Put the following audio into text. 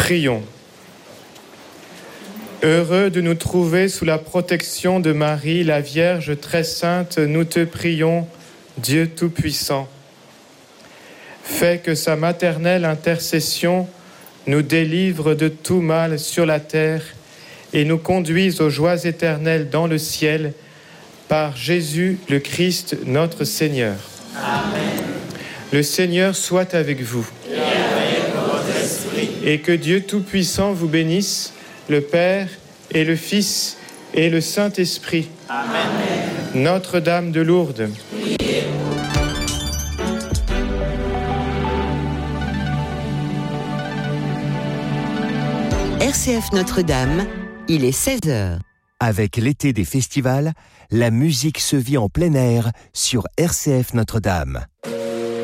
Prions. Heureux de nous trouver sous la protection de Marie, la Vierge très sainte, nous te prions, Dieu Tout-Puissant. Fais que sa maternelle intercession nous délivre de tout mal sur la terre et nous conduise aux joies éternelles dans le ciel, par Jésus le Christ, notre Seigneur. Amen. Le Seigneur soit avec vous. Et avec votre esprit. Et que Dieu Tout-Puissant vous bénisse, le Père et le Fils et le Saint-Esprit. Amen. Notre-Dame de Lourdes. RCF Notre-Dame, il est 16h. Avec l'été des festivals, la musique se vit en plein air sur RCF Notre-Dame.